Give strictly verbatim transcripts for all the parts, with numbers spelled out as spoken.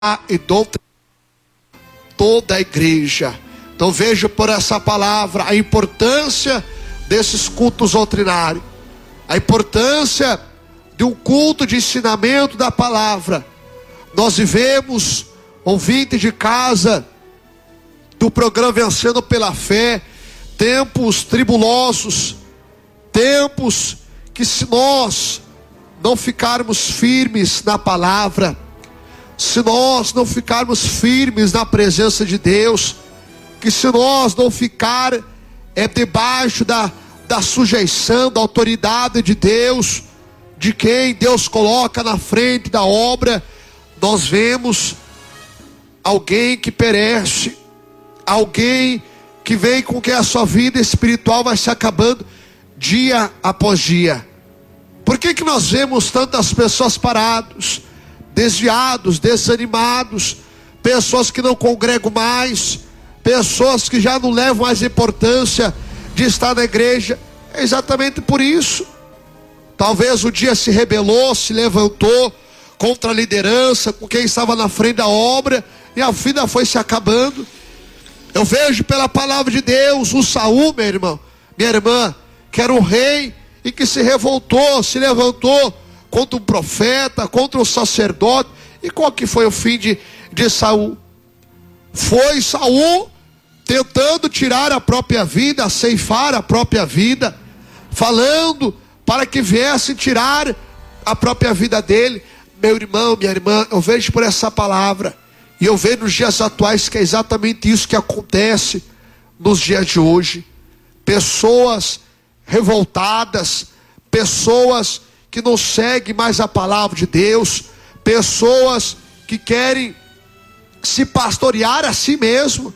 e doutrina toda a igreja. Então vejo por essa palavra a importância desses cultos doutrinários, a importância de um culto de ensinamento da palavra. Nós vivemos, ouvinte de casa do programa Vencendo pela Fé, tempos tribulosos, tempos que, se nós não ficarmos firmes na palavra, se nós não ficarmos firmes na presença de Deus, que se nós não ficar é, debaixo da, da sujeição, da autoridade de Deus, de quem Deus coloca na frente da obra, nós vemos alguém que perece, alguém que vem com que a sua vida espiritual vai se acabando dia após dia. Por que que nós vemos tantas pessoas paradas, desviados, desanimados, pessoas que não congregam mais, pessoas que já não levam mais importância de estar na igreja? É exatamente por isso. Talvez o dia se rebelou, se levantou contra a liderança, com quem estava na frente da obra, e a vida foi se acabando. Eu vejo pela palavra de Deus o Saul, meu irmão, minha irmã, que era um rei e que se revoltou, se levantou contra um profeta, contra um sacerdote. E qual que foi o fim de, de Saul? Foi Saul tentando tirar a própria vida, ceifar a própria vida, falando para que viesse tirar a própria vida dele. Meu irmão, minha irmã, eu vejo por essa palavra, e eu vejo nos dias atuais que é exatamente isso que acontece nos dias de hoje. Pessoas revoltadas, pessoas que não seguem mais a palavra de Deus, pessoas que querem se pastorear a si mesmo.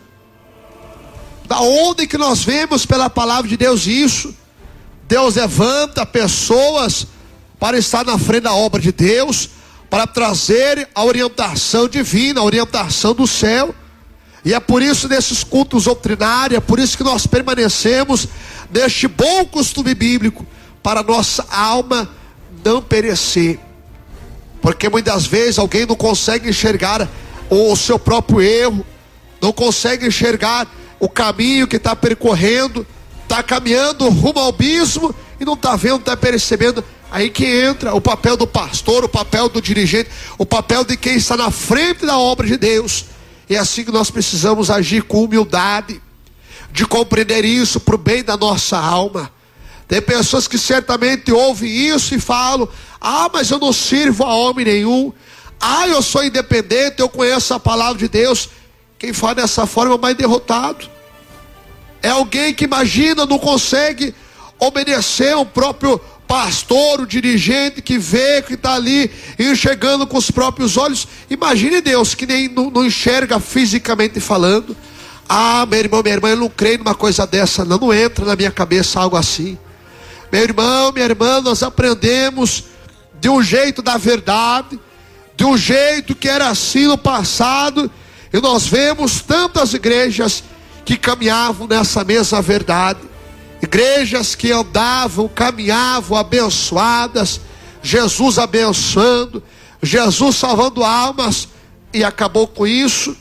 Da onde que nós vemos pela palavra de Deus isso? Deus levanta pessoas para estar na frente da obra de Deus, para trazer a orientação divina, a orientação do céu. E é por isso, nesses cultos doutrinários, é por isso que nós permanecemos neste bom costume bíblico, para a nossa alma não perecer. Porque muitas vezes alguém não consegue enxergar o seu próprio erro, não consegue enxergar o caminho que está percorrendo, está caminhando rumo ao abismo e não está vendo, está percebendo. Aí que entra o papel do pastor, o papel do dirigente, o papel de quem está na frente da obra de Deus. E é assim que nós precisamos agir, com humildade, de compreender isso para o bem da nossa alma. Tem pessoas que certamente ouvem isso e falam: ah, mas eu não sirvo a homem nenhum, ah, eu sou independente, eu conheço a palavra de Deus. Quem fala dessa forma é mais derrotado. É alguém que imagina, não consegue obedecer o próprio pastor, o dirigente que vê, que está ali enxergando com os próprios olhos. Imagine Deus que nem não, não enxerga fisicamente falando. Ah, meu irmão, minha irmã, eu não creio numa coisa dessa, não, não entra na minha cabeça algo assim. Meu irmão, minha irmã, nós aprendemos de um jeito da verdade, de um jeito que era assim no passado, e nós vemos tantas igrejas que caminhavam nessa mesma verdade, igrejas que andavam, caminhavam abençoadas, Jesus abençoando, Jesus salvando almas, e acabou com isso,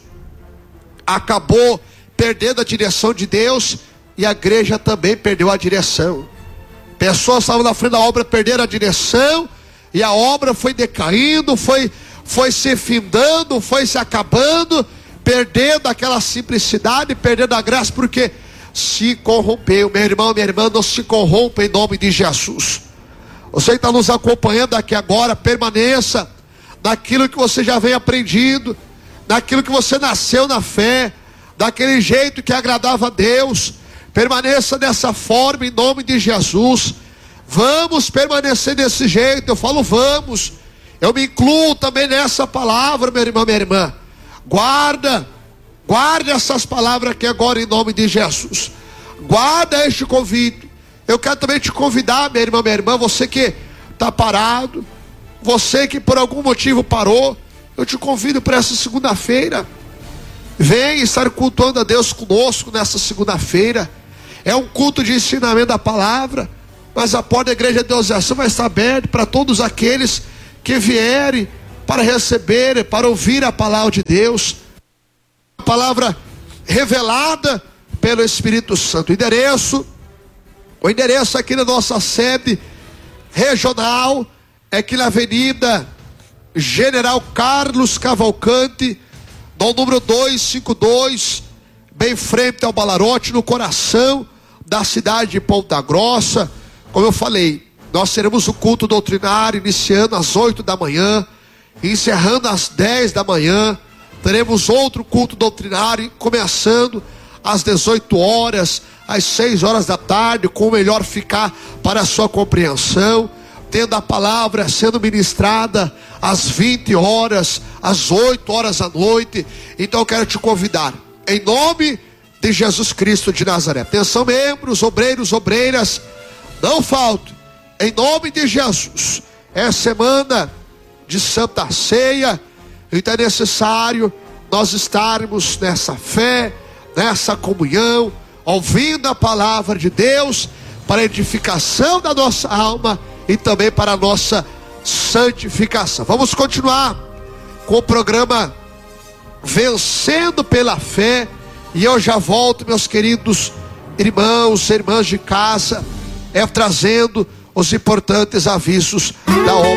acabou perdendo a direção de Deus, e a igreja também perdeu a direção. Pessoas estavam na frente da obra, perderam a direção, e a obra foi decaindo, foi, foi se findando, foi se acabando, perdendo aquela simplicidade, perdendo a graça, porque se corrompeu. Meu irmão, minha irmã, não se corrompa em nome de Jesus. Você está nos acompanhando aqui agora, permaneça naquilo que você já vem aprendido, naquilo que você nasceu na fé, daquele jeito que agradava a Deus. Permaneça dessa forma em nome de Jesus. Vamos permanecer desse jeito. Eu falo vamos, eu me incluo também nessa palavra, meu irmão, minha irmã. Guarda, guarda essas palavras aqui agora em nome de Jesus. Guarda este convite. Eu quero também te convidar, meu irmão, minha irmã, você que está parado, você que por algum motivo parou, eu te convido para essa segunda-feira. Vem estar cultuando a Deus conosco nessa segunda-feira. É um culto de ensinamento da palavra, mas a porta da igreja de Deus vai estar aberta para todos aqueles que vierem para receber, para ouvir a palavra de Deus, a palavra revelada pelo Espírito Santo. O endereço, o endereço aqui na nossa sede regional é aqui na Avenida General Carlos Cavalcante, no número duzentos e cinquenta e dois, bem frente ao Balarote, no coração da cidade de Ponta Grossa. Como eu falei, nós teremos o culto doutrinário iniciando às oito da manhã, encerrando às dez da manhã. Teremos outro culto doutrinário começando às dezoito horas, às seis horas da tarde, com o melhor ficar para a sua compreensão, tendo a palavra sendo ministrada às vinte horas, às oito horas da noite. Então eu quero te convidar, em nome de Jesus Cristo de Nazaré. Atenção, membros, obreiros, obreiras, não falte, em nome de Jesus. É semana de Santa Ceia, então é necessário nós estarmos nessa fé, nessa comunhão, ouvindo a palavra de Deus, para a edificação da nossa alma e também para a nossa santificação. Vamos continuar com o programa Vencendo pela Fé, e eu já volto, meus queridos irmãos e irmãs de casa, é trazendo os importantes avisos da obra.